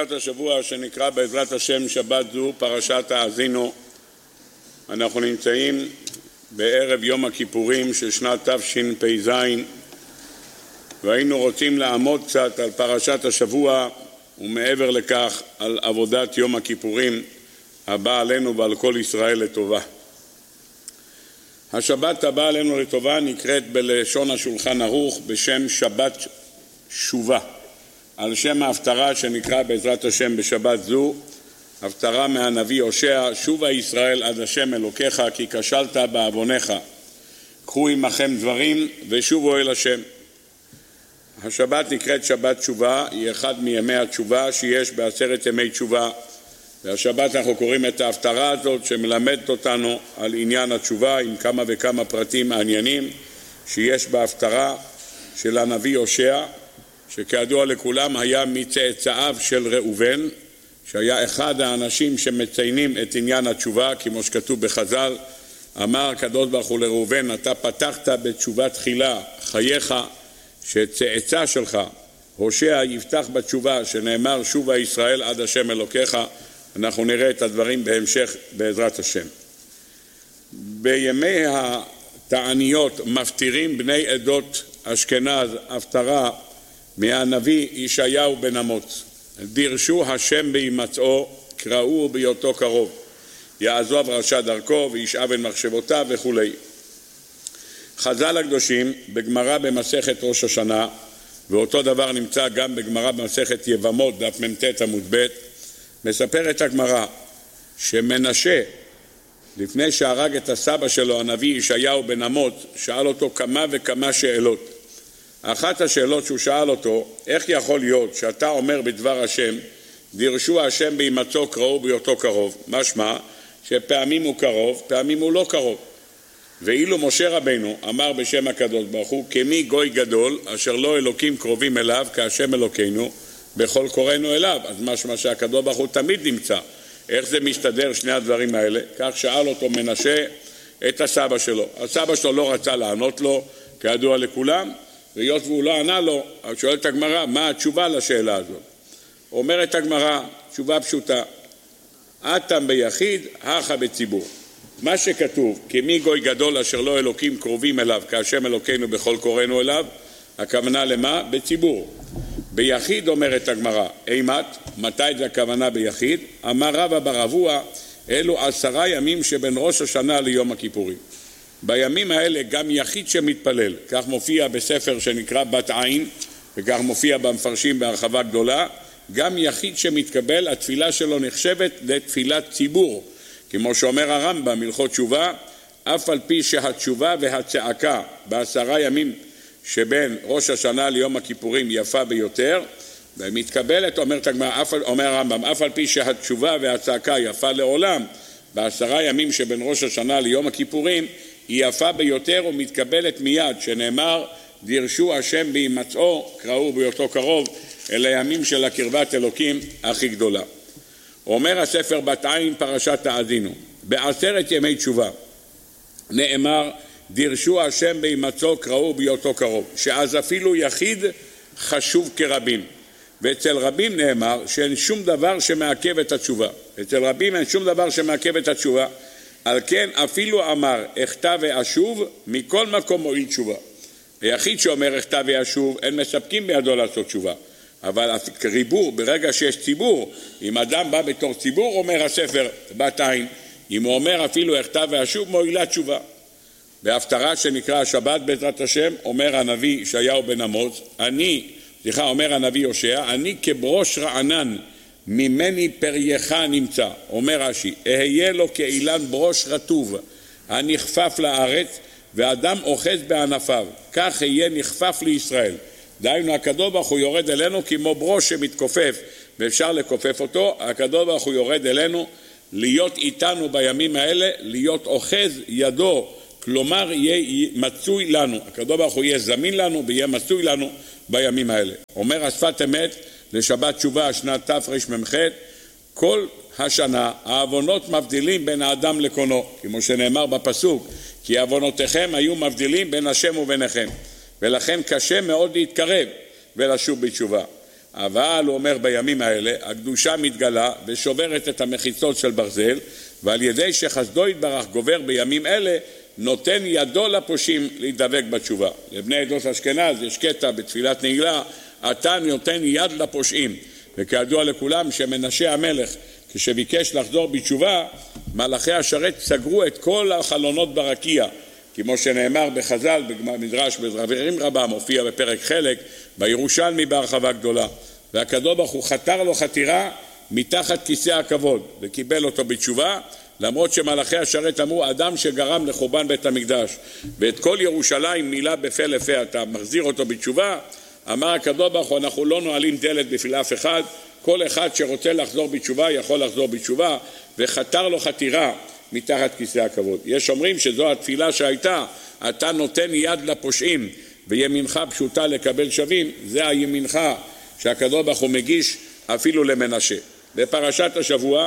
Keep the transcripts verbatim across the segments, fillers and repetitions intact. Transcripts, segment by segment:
פרשת השבוע שנקרא בעזרת השם שבת זו, פרשת האזינו. אנחנו נמצאים בערב יום הכיפורים של שנת תשפ"ז, והיינו רוצים לעמוד קצת על פרשת השבוע ומעבר לכך על עבודת יום הכיפורים הבא עלינו ועל כל ישראל לטובה. השבת הבאה עלינו לטובה נקראת בלשון השולחן ערוך בשם שבת שובה, על שם ההפטרה שנקרא בעזרת השם בשבת זו, הפטרה מהנביא הושע: שובה ישראל עד השם אלוקיך כי כשלת בעוונך, קחו עמכם דברים ושובו אל השם. השבת נקראת שבת תשובה, היא אחד מימי התשובה שיש בעשרת ימי תשובה, והשבת אנחנו קוראים את ההפטרה הזאת שמלמדת אותנו על עניין התשובה עם כמה וכמה פרטים מעניינים שיש בהפטרה של הנביא הושע, שכידוע לכולם היה מצאצאיו של ראובן, שהיה אחד האנשים שמציינים את עניין התשובה, כמו שכתוב בחז"ל, אמר הקדוש ברוך הוא לראובן: אתה פתחת בתשובה תחילה, חייך שצאצא שלך הושע יפתח בתשובה, שנאמר שובה ישראל עד השם אלוקיך. אנחנו נראה את הדברים בהמשך בעזרת השם. בימי התעניות מפטירים בני עדות אשכנז הפטרה מהנביא ישעיהו בן אמוץ: דירשו השם בהימצאו, קראו בהיותו קרוב, יעזוב רשע דרכו וישאב אל מחשבותיו וכו'. חז"ל הקדושים בגמרא במסכת ראש השנה, ואותו דבר נמצא גם בגמרא במסכת יבמות דף מ"ט עמוד ב', מספרת הגמרא שמנשה לפני שהרג את הסבא שלו הנביא ישעיהו בן אמוץ שאל אותו כמה וכמה שאלות. אחת השאלות שהוא שאל אותו: איך יכול להיות שאתה אומר בדבר השם דירשו השם בהימצאו, קראו בהיותו קרוב? משמע שפעמים הוא קרוב, פעמים הוא לא קרוב. ואילו משה רבנו אמר בשם הקדוש ברוך הוא: כמי גוי גדול אשר לא אלוקים קרובים אליו כהשם אלוקינו בכל קוראינו אליו. אז משמע שהקדוש ברוך הוא תמיד נמצא. איך זה מסתדר שני הדברים האלה? כך שאל אותו מנשה את הסבא שלו. הסבא שלו לא רצה לענות לו כידוע לכולם, והיות והוא לא ענה לו, אז שואלת הגמרא: מה התשובה לשאלה הזאת? אומרת הגמרא תשובה פשוטה: אתם ביחיד, הכה בציבור. מה שכתוב כמי גוי גדול אשר לא אלוקים קרובים אליו כהשם אלוקינו בכל קוראינו אליו, הכוונה למה? בציבור. ביחיד אומרת הגמרא אימת, מתי זה הכוונה ביחיד? אמר רבא בר אבוה: אלו עשרה ימים שבין ראש השנה ליום הכיפורים. בימים האלה גם יחיד שמתפלל, כך מופיע בספר שנקרא בת עין, וכך מופיע במפרשים בהרחבה גדולה, גם יחיד שמתקבל התפילה שלו נחשבת לתפילת ציבור, כמו שאומר הרמב"ם הלכות תשובה: אף על פי שהתשובה והצעקה בעשרה ימים שבין ראש השנה ליום הכיפורים יפה ביותר ומתקבלת, אומרת הגמרא, אומר הרמב"ם, אף על פי שהתשובה והצעקה יפה לעולם, בעשרה ימים שבין ראש השנה ליום הכיפורים היא יפה ביותר ומתקבלת מיד, שנאמר דירשו השם בהימצאו, קראו בהיותו קרוב. אלה ימים של הקרבת אלוקים הכי גדולה. אומר הספר בת עין פרשת האזינו: בעשרת ימי תשובה נאמר דירשו השם בהימצאו, קראו בהיותו קרוב, שאז אפילו יחיד חשוב כרבים. ואצל רבים נאמר שאין שום דבר שמעכב את התשובה. אצל רבים אין שום דבר שמעכב את התשובה. על כן אפילו אמר אחטא ואשוב, מכל מקום מועיל תשובה. היחיד שאומר אחטא ואשוב אין מספקים בידו לעשות תשובה, אבל ריבור, ברגע שיש ציבור, אם אדם בא בתור ציבור, אומר הספר בת עין, אם הוא אומר אפילו אחטא ואשוב, מועילה תשובה. בהפטרה שנקרא השבת בעזרת השם אומר הנביא ישעיהו בן אמוץ, אני, סליחה, אומר הנביא הושע: אני כברוש רענן ממני פרייך נמצא. אומר רש"י: אהיה לו כאילן ברוש רטוב הנכפף לארץ ואדם אוחז בענפיו, כך יהיה נכפף לישראל. דהיינו הקדוש ברוך הוא יורד אלינו כמו ברוש שמתכופף ואפשר לכופף אותו. הקדוש ברוך הוא יורד אלינו להיות איתנו בימים האלה, להיות אוחז ידו, כלומר יהיה מצוי לנו, הקדוש ברוך הוא יהיה זמין לנו ויהיה מצוי לנו בימים האלה. אומר השפת אמת לשבת תשובה שנת תרמ"ח: כל השנה העוונות מבדילים בין האדם לקונו, כמו שנאמר בפסוק: כי עוונותיכם היו מבדילים בין השם וביניכם, ולכן קשה מאוד להתקרב ולשוב בתשובה. אבל הוא אומר בימים האלה, הקדושה מתגלה ושוברת את המחיצות של ברזל, ועל ידי שחסדו יתברך גובר בימים אלה, נותן ידו לפושעים להידבק בתשובה. לבני עדות אשכנז יש קטע בתפילת נעילה, אתה נותן יד לפושעים. וכידוע לכולם שמנשה המלך, כשביקש לחזור בתשובה, מלאכי השרת סגרו את כל החלונות ברקיע. כמו שנאמר בחז"ל, במדרש בדברים רבה, מופיע בפרק חלק, בירושלמי בהרחבה גדולה. והקדוש ברוך הוא חתר לו חתירה מתחת כיסא הכבוד, וקיבל אותו בתשובה, למרות שמלאכי השרת אמרו, אדם שגרם לחורבן בית המקדש, ואת כל ירושלים מילה בפה לפה, אתה מחזיר אותו בתשובה, אמר הקדוש ברוך הוא, אנחנו לא נועלים דלת בפני אף אחד, כל אחד שרוצה לחזור בתשובה יכול לחזור בתשובה, וחתר לו חתירה מתחת כיסא הכבוד. יש אומרים שזו התפילה שהייתה, אתה נותן יד לפושעים, וימינך פשוטה לקבל שווים, זה הימינך שהקדוש ברוך הוא מגיש אפילו למנשה. בפרשת השבוע,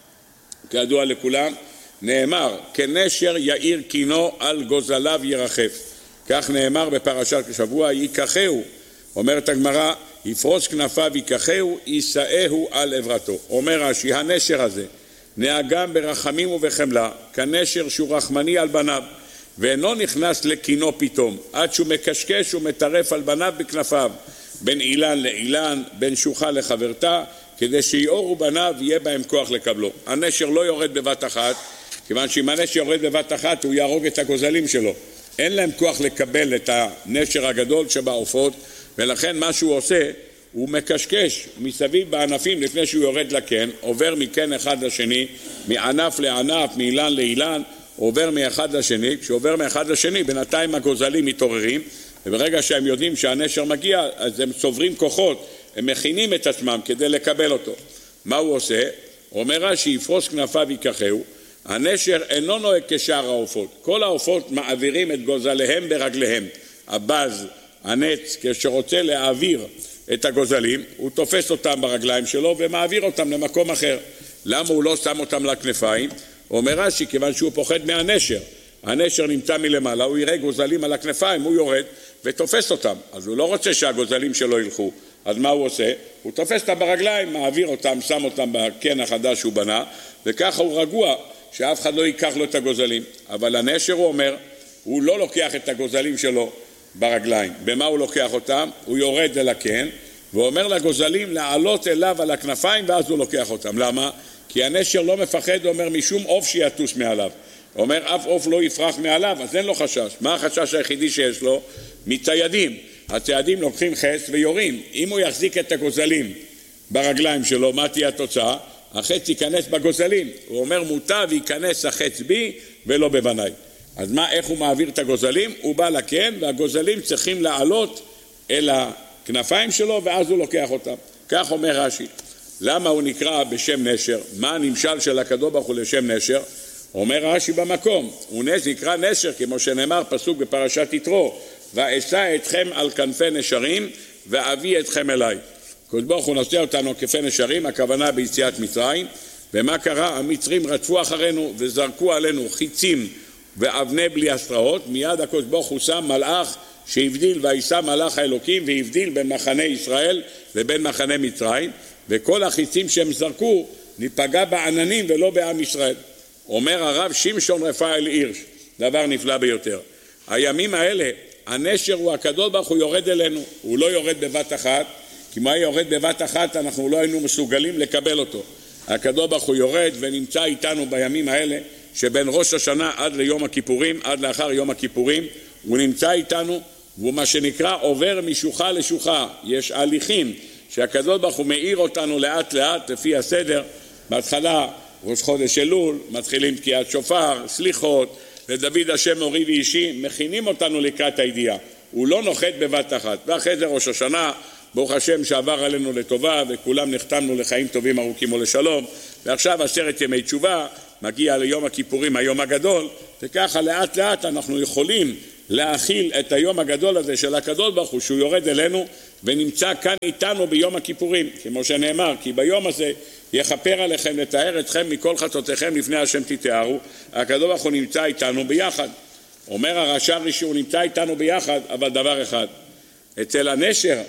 כידוע לכולם, נאמר, כנשר יאיר קינו על גוזליו ירחף. כך נאמר בפרשת השבוע, ייקחהו, אומרת הגמרא, יפרוס כנפיו ייקחהו, יישאהו על עברתו. אומר רש"י, הנשר הזה נהגם ברחמים ובחמלה, כנשר שהוא רחמני על בניו, ואינו נכנס לקינו פתאום, עד שהוא מקשקש ומטרף על בניו בכנפיו, בין אילן לאילן, בין שוחה לחברתה, כדי שיאורו בניו יהיה בהם כוח לקבלו. הנשר לא יורד בבת אחת, כיוון שאם הנשר יורד בבת אחת הוא יהרוג את הגוזלים שלו. אין להם כוח לקבל את הנשר הגדול שבעופות, ולכן מה שהוא עושה, הוא מקשקש מסביב בענפים לפני שהוא יורד לקן, עובר מקן אחד לשני, מענף לענף, מאילן לאילן, עובר מאחד לשני. כשעובר מאחד לשני, בינתיים הגוזלים מתעוררים, וברגע שהם יודעים שהנשר מגיע, אז הם צוברים כוחות, הם מכינים את עצמם כדי לקבל אותו. מה הוא עושה? אומר רש"י, יפרוס כנפיו ייקחהו, הנשר אינו נוהג כשאר העופות. כל העופות מעבירים את גוזליהם ברגליהם. הבז, הנץ, כשרוצה להעביר את הגוזלים, הוא תופס אותם ברגליים שלו ומעביר אותם למקום אחר. למה הוא לא שם אותם לכנפיים? אומר רש"י, כיוון שהוא פוחד מהנשר. הנשר נמצא מלמעלה, הוא יראה גוזלים על הכנפיים, הוא יורד ותופס אותם. אז הוא לא רוצה שהגוזלים שלו ילכו. אז מה הוא עושה? הוא תופס אותם ברגליים, מעביר אותם, שם אותם בקן החדש שהוא בנה, וככה הוא רגוע שאף אחד לא ייקח לו את הגוזלים. אבל הנשר, הוא אומר, הוא לא לוקח את הגוזלים שלו ברגליים. במה הוא לוקח אותם? הוא יורד אל הקן, ואומר לגוזלים לעלות אליו על הכנפיים, ואז הוא לוקח אותם. למה? כי הנשר לא מפחד, הוא אומר, משום עוף שיטוס מעליו. הוא אומר, אף עוף לא יפרח מעליו, אז אין לו חשש. מה החשש היחידי שיש לו? מציידים. הציידים לוקחים חץ ויורים. אם הוא יחזיק את הגוזלים ברגליים שלו, מה תהיה התוצאה? החץ ייכנס בגוזלים. הוא אומר, מוטב ייכנס החץ בי ולא בבניי. אז מה, איך הוא מעביר את הגוזלים? הוא בא לקן, והגוזלים צריכים לעלות אל הכנפיים שלו, ואז הוא לוקח אותם. כך אומר רש"י. למה הוא נקרא בשם נשר? מה הנמשל של הקדוש ברוך הוא לשם נשר? אומר רש"י במקום, הוא נקרא נשר, כמו שנאמר פסוק בפרשת יתרו, ואשא אתכם על כנפי נשרים, ואביא אתכם אליי. הקדוש ברוך הוא נושא אותנו כנפי נשרים, הכוונה ביציאת מצרים, ומה קרה? המצרים רדפו אחרינו וזרקו עלינו חיצים ואבני בלי הסתראות. מיד הקדוש ברוך הוא שם מלאך שהבדיל, וישא מלאך האלוקים והבדיל בין מחנה ישראל לבין מחנה מצרים, וכל החיצים שהם זרקו ניפגע בעננים ולא בעם ישראל. אומר הרב שמשון רפאל הירש, דבר נפלא ביותר. הימים האלה, הנשר הוא הקדוש ברוך הוא יורד אלינו, הוא לא יורד בבת אחת, כי אם הוא יורד בבת אחת אנחנו לא היינו מסוגלים לקבל אותו. הקדוש ברוך הוא יורד ונמצא איתנו בימים האלה, שבין ראש השנה עד ליום הכיפורים, עד לאחר יום הכיפורים, הוא נמצא איתנו, והוא מה שנקרא עובר משוחה לשוחה. יש הליכים שהקדוש ברוך הוא מאיר אותנו לאט לאט לפי הסדר. בהתחלה ראש חודש אלול, מתחילים תקיעת שופר, סליחות, ודוד השם אורי ואישי, מכינים אותנו לקראת הידיעה. הוא לא נוחת בבת אחת. ואחרי זה ראש השנה, ברוך השם שעבר עלינו לטובה, וכולם נחתמנו לחיים טובים ארוכים ולשלום. ועכשיו עשרת ימי תשובה, מגיע ליום הכיפורים, היום הגדול, וככה לאט לאט אנחנו יכולים להכיל את היום הגדול הזה של הקדוש ברוך הוא, שהוא יורד אלינו ונמצא כאן איתנו ביום הכיפורים, כמו שנאמר, כי ביום הזה יכפר עליכם לתאר אתכם מכל חטאותיכם לפני השם תתארו. הקדוש ברוך הוא נמצא איתנו ביחד. אומר הרש"ר שהוא נמצא איתנו ביחד, אבל דבר אחד, אצל הנשר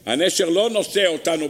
הנשר לא נושא אותנו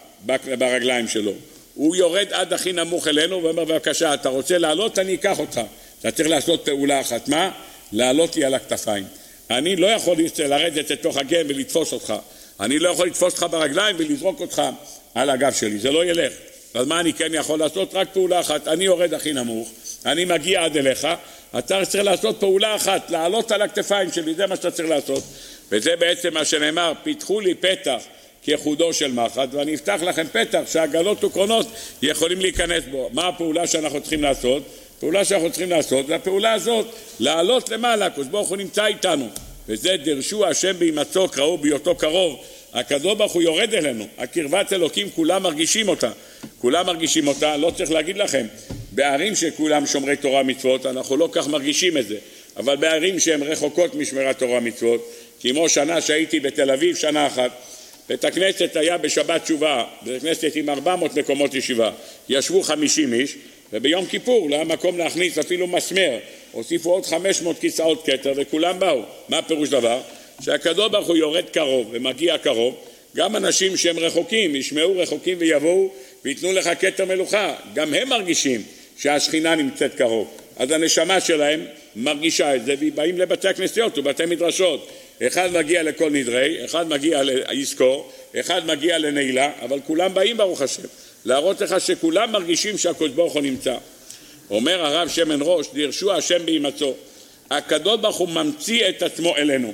ברגליים שלו, הוא יורד עד הכי נמוך אלינו ואומר, בבקשה, אתה רוצה לעלות, אני אקח אותך. אתה צריך לעשות פעולה אחת, מה? לעלות לי על הכתפיים. אני לא יכול לרדת לתוך הגן ולתפוס אותך. אני לא יכול לתפוס אותך ברגליים ולזרוק אותך על הגב שלי, זה לא ילך. אז מה אני כן יכול לעשות? רק פעולה אחת, אני יורד הכי נמוך, אני מגיע עד אליך, אתה צריך לעשות פעולה אחת, לעלות על הכתפיים שלי, זה מה שאתה צריך לעשות. וזה בעצם מה שנאמר, פיתחו לי פתח כיחודו של מחט, ואני אפתח לכם פתח שהגלות וקרונות יכולים להיכנס בו. מה הפעולה שאנחנו צריכים לעשות? הפעולה שאנחנו צריכים לעשות, זה הפעולה הזאת, לעלות למעלה, הקדוש ברוך הוא נמצא איתנו. וזה דרשו השם בהימצאו, קראו בהיותו קרוב. הקדוש ברוך הוא יורד אלינו, הקרבת אלוקים כולם מרגישים אותה, כולם מרגישים אותה, לא צריך להגיד לכם, בערים שכולם שומרי תורה מצוות, אנחנו לא כך מרגישים את זה, אבל בערים שהן רחוקות משמרת תורה מצוות, כמו שנה שהייתי בתל אביב, שנה אחת, בית הכנסת היה בשבת תשובה, בית הכנסת עם ארבע מאות מקומות ישיבה, ישבו חמישים איש, וביום כיפור לא היה מקום להכניס אפילו מסמר, הוסיפו עוד חמש מאות כיסאות כתר וכולם באו. מה פירוש דבר? שהקדוש ברוך הוא יורד קרוב ומגיע קרוב, גם אנשים שהם רחוקים, ישמעו רחוקים ויבואו ויתנו לך כתר מלוכה, גם הם מרגישים שהשכינה נמצאת קרוב, אז הנשמה שלהם מרגישה את זה, ובאים לבתי הכנסיות ובתי מדרשות, אחד מגיע לכל נדרי, אחד מגיע ליזכור, אחד מגיע לנעילה, אבל כולם באים ברוך השם, להראות לך שכולם מרגישים שהקדוש ברוך הוא נמצא. אומר הרב שמן ראש, דרשו השם בהימצאו, הקדוש ברוך הוא ממציא את עצמו אלינו.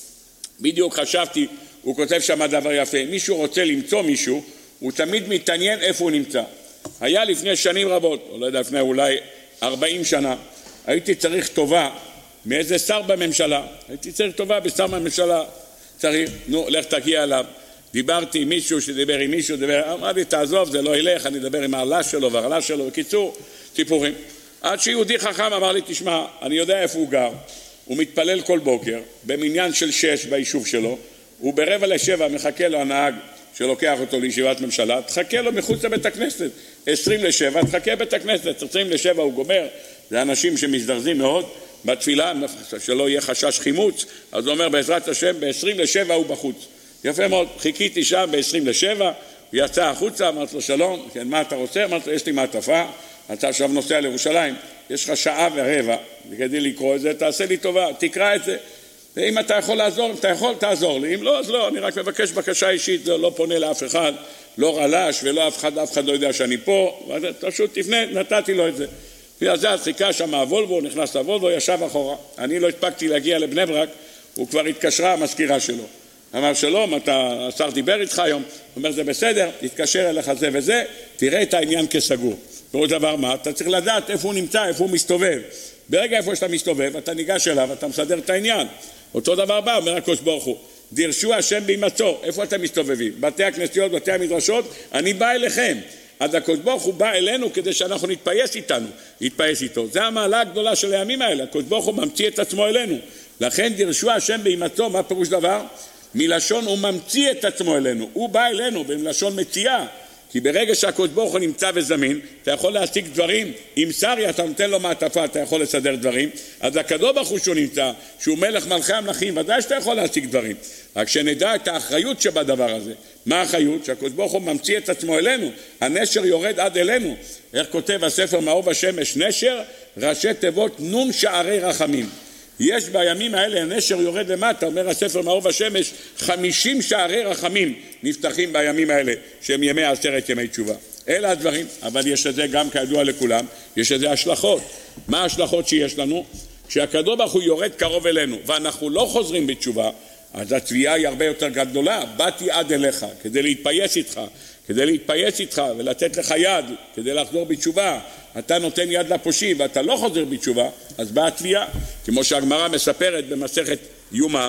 בדיוק חשבתי, הוא כותב שם דבר יפה, מישהו רוצה למצוא מישהו, הוא תמיד מתעניין איפה הוא נמצא. היה לפני שנים רבות, או לא יודע, לפני אולי ארבעים שנה, הייתי צריך טובה מאיזה שר בממשלה, הייתי צריך טובה בשר בממשלה, צריך, נו, לך תגיע אליו. דיברתי עם מישהו שדיבר עם מישהו, דיבר, אמר לי, תעזוב, זה לא ילך, אני אדבר עם העלה שלו והעלה שלו, בקיצור, סיפורים. עד שיהודי חכם אמר לי, תשמע, אני יודע איפה הוא גר, הוא מתפלל כל בוקר, במניין של שש ביישוב שלו, הוא ברבע לשבע מחכה לו הנהג שלוקח אותו לישיבת ממשלה, תחכה לו מחוץ לבית הכנסת, עשרים לשבע, תחכה בית הכנסת, עשרים לשבע הוא גומר, זה אנשים שמזדרזים מאוד, בתפילה, שלא יהיה חשש חימוץ, אז הוא אומר בעזרת השם, ב-עשרים לשבע הוא בחוץ. יפה מאוד, חיכיתי שם ב-עשרים לשבע, הוא יצא החוצה, אמרתי לו שלום, כן, מה אתה רוצה? אמרתי לו, יש לי מעטפה, אתה עכשיו נוסע לירושלים, יש לך שעה ורבע, כדי לקרוא את זה, תעשה לי טובה, תקרא את זה, ואם אתה יכול לעזור, אם אתה יכול, תעזור לי, אם לא, אז לא, אני רק מבקש בקשה אישית, לא, לא פונה לאף אחד, לא רלש ולא אף אחד, אף אחד לא יודע שאני פה, פשוט תפנה, נתתי לו את זה. ואז זה חיכה שם הוולבו, נכנס לוולבו, ישב אחורה, אני לא הספקתי להגיע לבני ברק, הוא כבר התקשרה המזכירה שלו. אמר שלום, אתה, השר דיבר איתך היום, הוא אומר זה בסדר, תתקשר אליך זה וזה, תראה את העניין כסגור. ועוד דבר מה, אתה צריך לדעת איפה הוא נמצא, איפה הוא מסתובב. ברגע איפה שאתה מסתובב, אתה ניגש אליו, אתה מסדר את העניין. אותו דבר בא, אומר הקדוש ברוך הוא, דרשו השם בהימצאו, איפה אתם מסתובבים? בתי הכנסיות, בתי המדרשות, אני בא אליכם. אז הקדוש ברוך הוא בא אלינו כדי שאנחנו נתפייס איתנו, נתפייס איתו. זה המעלה הגדולה של הימים האלה, הקדוש ברוך הוא ממציא את עצמו אלינו. לכן דרשו השם בהימצאו, מה פירוש דבר? מלשון הוא ממציא את עצמו אלינו, הוא בא אלינו במלשון מציאה, כי ברגע שהקדוש ברוך הוא נמצא וזמין, אתה יכול להשיג דברים, אם שרי אתה נותן לו מעטפה, אתה יכול לסדר דברים, אז הקדוש ברוך הוא שהוא נמצא, שהוא מלך מלכי המלכים, ודאי שאתה יכול להשיג דברים, רק שנדע את האחריות שבדבר הזה. מה האחריות? שהקדוש ברוך הוא ממציא את עצמו אלינו, הנשר יורד עד אלינו, איך כותב הספר מאור השמש, נשר, ראשי תיבות נון שערי רחמים. יש בימים האלה, הנשר יורד למטה, אומר הספר מאור השמש, חמישים שערי רחמים נפתחים בימים האלה, שהם ימי עשרת ימי תשובה. אלה הדברים, אבל יש לזה גם כידוע לכולם, יש לזה השלכות. מה ההשלכות שיש לנו? כשהקדוש ברוך הוא יורד קרוב אלינו, ואנחנו לא חוזרים בתשובה, אז התביעה היא הרבה יותר גדולה, באתי עד אליך, כדי להתפייס איתך, כדי להתפייס איתך ולתת לך יד, כדי לחזור בתשובה, אתה נותן יד לפושעים ואתה לא חוזר בתשובה, אז באה התביעה. כמו שהגמרא מספרת במסכת יומא,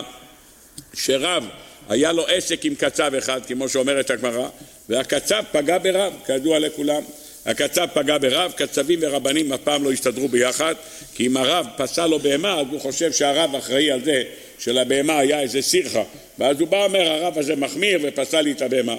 שרב היה לו עסק עם קצב אחד, כמו שאומרת הגמרא, והקצב פגע ברב, כידוע לכולם. הקצב פגע ברב, קצבים ורבנים הפעם לא הסתדרו ביחד, כי אם הרב פסל לו בהמה, אז הוא חושב שהרב אחראי על זה, שלבהמה היה איזה סירחה, ואז הוא בא אומר, הרב הזה מחמיר ופסל לי את הבהמה.